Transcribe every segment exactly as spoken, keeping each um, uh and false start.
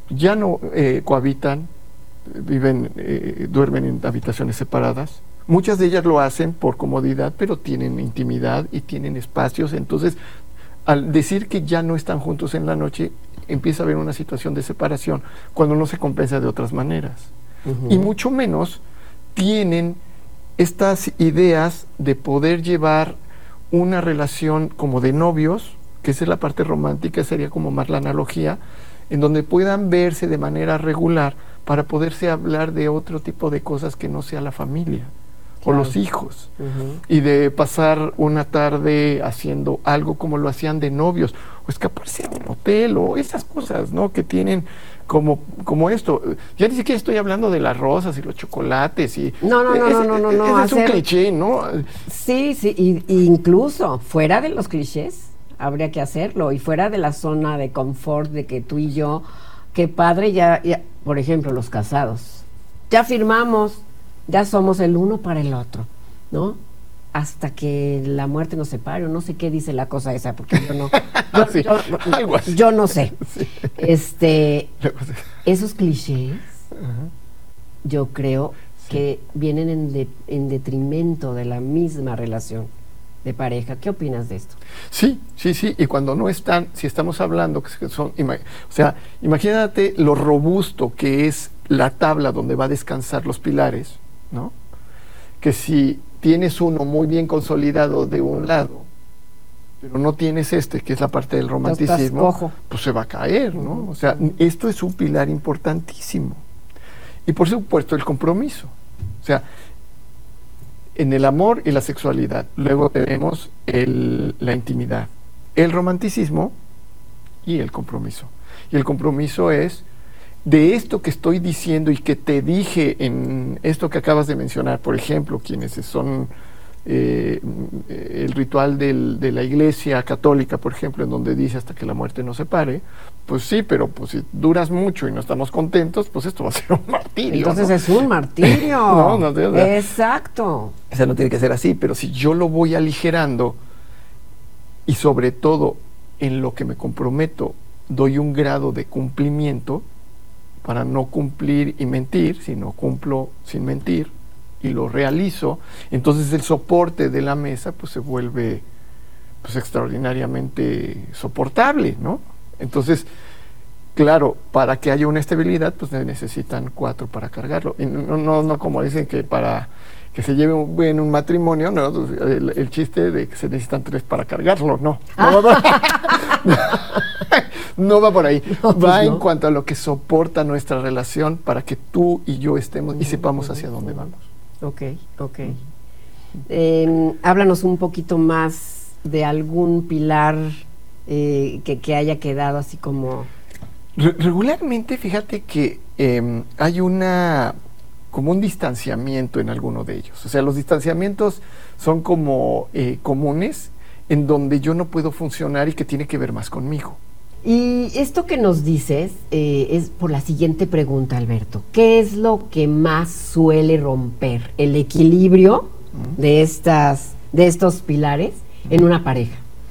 ya no eh, cohabitan, viven, eh, duermen en habitaciones separadas. Muchas de ellas lo hacen por comodidad, pero tienen intimidad y tienen espacios. Entonces, al decir que ya no están juntos en la noche, empieza a haber una situación de separación cuando no se compensa de otras maneras. Uh-huh. Y mucho menos tienen estas ideas de poder llevar una relación como de novios, que esa es la parte romántica, sería como más la analogía, en donde puedan verse de manera regular para poderse hablar de otro tipo de cosas que no sea la familia. Claro. O los hijos, uh-huh. y de pasar una tarde haciendo algo como lo hacían de novios, o escaparse a un hotel, o esas cosas, ¿no? Que tienen como, como esto. Ya ni siquiera estoy hablando de las rosas y los chocolates y... No, no, no, es, no, no, no, no. Es hacer... un cliché, ¿no? Sí, sí, y, y incluso fuera de los clichés habría que hacerlo, y fuera de la zona de confort de que tú y yo, qué padre, ya, ya por ejemplo, los casados, ya firmamos, ya somos el uno para el otro, ¿no? Hasta que la muerte nos separe, o no sé qué dice la cosa esa, porque yo no, yo, sí, yo, yo no sé. Sí. Este, esos clichés, uh-huh. yo creo sí. que vienen en, de, en detrimento de la misma relación de pareja. ¿Qué opinas de esto? Sí, sí, sí, y cuando no están, si estamos hablando que son, ima- o sea, imagínate lo robusto que es la tabla donde va a descansar los pilares, ¿no? Que si tienes uno muy bien consolidado de un lado, pero no tienes este, que es la parte del romanticismo, pues se va a caer, ¿no? O sea, esto es un pilar importantísimo. Y por supuesto el compromiso. O sea, en el amor y la sexualidad, luego tenemos el, la intimidad, el romanticismo y el compromiso. Y el compromiso es de esto que estoy diciendo y que te dije en esto que acabas de mencionar, por ejemplo, quienes son eh, el ritual del, de la Iglesia Católica, por ejemplo, en donde dice hasta que la muerte nos separe, pues sí, pero pues si duras mucho y no estamos contentos, pues esto va a ser un martirio. Entonces, ¿no? Es un martirio. no, no, no, no. Exacto. O sea, no tiene que ser así, pero si yo lo voy aligerando y sobre todo en lo que me comprometo doy un grado de cumplimiento, para no cumplir y mentir, sino cumplo sin mentir y lo realizo, entonces el soporte de la mesa pues se vuelve pues extraordinariamente soportable, ¿no? Entonces, claro, para que haya una estabilidad pues necesitan cuatro para cargarlo, y no, no, no como dicen que para que se lleve un, en un matrimonio, no, el, el chiste de que se necesitan tres para cargarlo, no, no, va, no va por ahí, no, pues va no. En cuanto a lo que soporta nuestra relación para que tú y yo estemos y sepamos hacia dónde vamos. Ok, ok. Uh-huh. Eh, háblanos un poquito más de algún pilar eh, que, que haya quedado así como... Re- regularmente, fíjate que eh, hay una... como un distanciamiento en alguno de ellos. O sea, los distanciamientos son como eh, comunes en donde yo no puedo funcionar y que tiene que ver más conmigo. Y esto que nos dices eh, es por la siguiente pregunta, Alberto. ¿Qué es lo que más suele romper el equilibrio uh-huh. de, estas, de estos pilares uh-huh. en una pareja?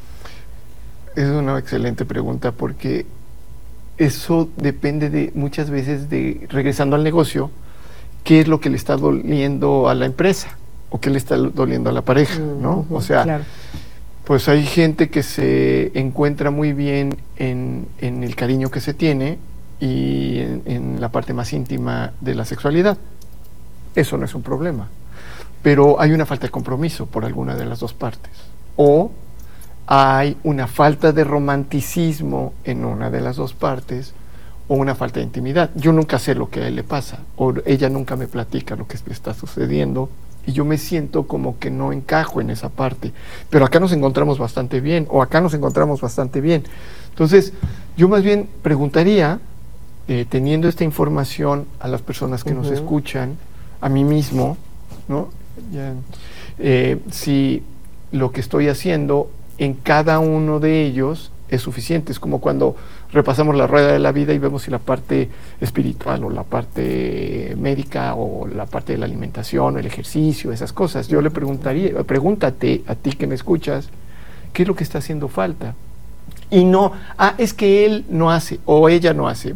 Es una excelente pregunta porque eso depende de muchas veces de, regresando al negocio, qué es lo que le está doliendo a la empresa o qué le está doliendo a la pareja, ¿no? Uh-huh, o sea, claro. Pues hay gente que se encuentra muy bien en, en el cariño que se tiene y en, en la parte más íntima de la sexualidad. Eso no es un problema. Pero hay una falta de compromiso por alguna de las dos partes. O hay una falta de romanticismo en una de las dos partes o una falta de intimidad. Yo nunca sé lo que a él le pasa, o ella nunca me platica lo que le está sucediendo, y yo me siento como que no encajo en esa parte. Pero acá nos encontramos bastante bien, o acá nos encontramos bastante bien. Entonces, yo más bien preguntaría, eh, teniendo esta información a las personas que uh-huh. nos escuchan, a mí mismo, ¿no? Ya, eh, si lo que estoy haciendo en cada uno de ellos es suficiente. Es como cuando repasamos la rueda de la vida y vemos si la parte espiritual o la parte médica o la parte de la alimentación o el ejercicio, esas cosas. Yo le preguntaría, pregúntate a ti que me escuchas, ¿qué es lo que está haciendo falta? Y no, ah, es que él no hace o ella no hace.